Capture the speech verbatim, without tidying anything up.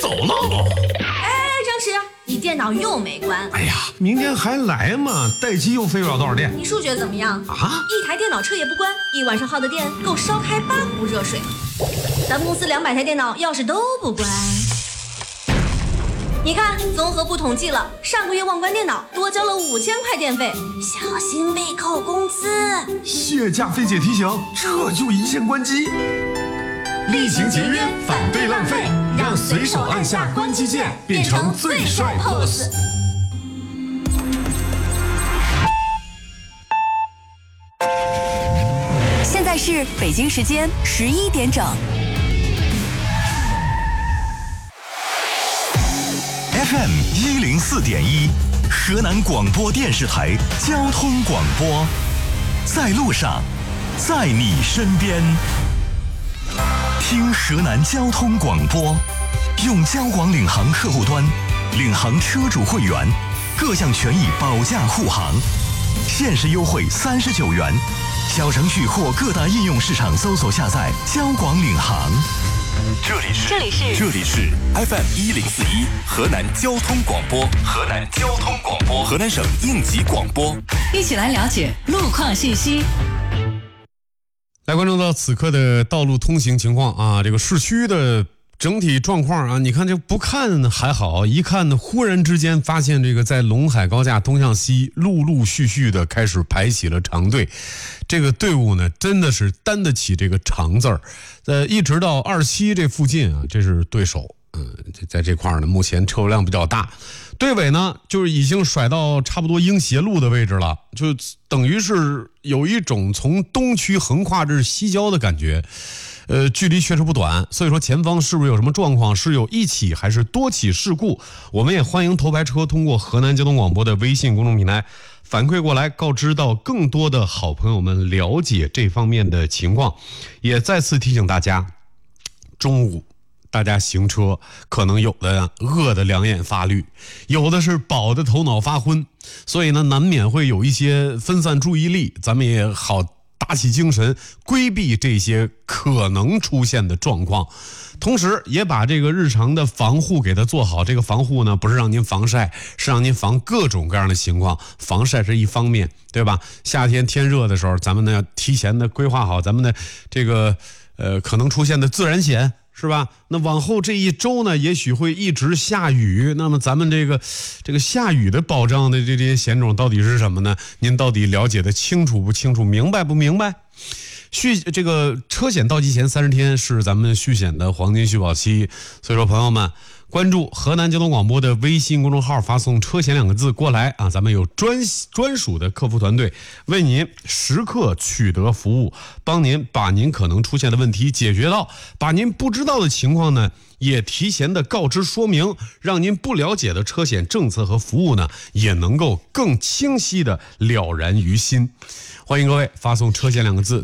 走喽。 哎，张弛，你电脑又没关。 哎呀，明天还来嘛，待机又费不了多少电。 你数学怎么样啊？ 一台电脑彻夜不关，一晚上耗的电够烧开八壶热水。咱们公司两百台电脑要是都不关，你看综合部统计了，上个月忘关电脑多交了五千块电费，小心被扣工资。 谢驾费姐提醒，这就一键关机。厉行节约，反对浪费，让随手按下关机键变成最帅 pose。 现在是北京时间十一点整。 F M 一零四点一，河南广播电视台交通广播，在路上，在你身边。听河南交通广播，用交广领航客户端，领航车主会员，各项权益保驾护航，限时优惠三十九元。小程序或各大应用市场搜索下载交广领航。 这里是这里是这里是 F M 一零四一河南交通广播，河南交通广播，河南省应急广播。 一起来了解路况信息。 来关注到此刻的道路通行情况啊，这个市区的整体状况啊，你看这不看还好，一看呢，忽然之间发现这个在陇海高架东向西陆陆续续的开始排起了长队，这个队伍呢真的是担得起这个长字儿，呃，一直到二期这附近啊，这是对手，嗯，在这块呢，目前车流量比较大，队尾呢就是已经甩到差不多英协路的位置了，就等于是有一种从东区横跨至西郊的感觉。呃，距离确实不短，所以说前方是不是有什么状况？是有一起还是多起事故？我们也欢迎头牌车通过河南交通广播的微信公众平台反馈过来，告知到更多的好朋友们了解这方面的情况。也再次提醒大家，中午大家行车可能有的饿得两眼发绿，有的是饱的头脑发昏，所以呢难免会有一些分散注意力，咱们也好打起精神，规避这些可能出现的状况，同时也把这个日常的防护给它做好。这个防护呢，不是让您防晒，是让您防各种各样的情况。防晒是一方面，对吧？夏天天热的时候，咱们呢要提前的规划好咱们的这个呃可能出现的自然险。是吧？那往后这一周呢，也许会一直下雨。那么咱们这个这个下雨的保障的这些险种到底是什么呢？您到底了解的清楚不清楚，明白不明白？续这个车险到期前三十天是咱们续险的黄金续保期，所以说朋友们关注河南交通广播的微信公众号，发送车险两个字过来啊，咱们有专专属的客服团队为您时刻取得服务，帮您把您可能出现的问题解决到，把您不知道的情况呢也提前的告知说明，让您不了解的车险政策和服务呢也能够更清晰的了然于心。欢迎各位发送车险两个字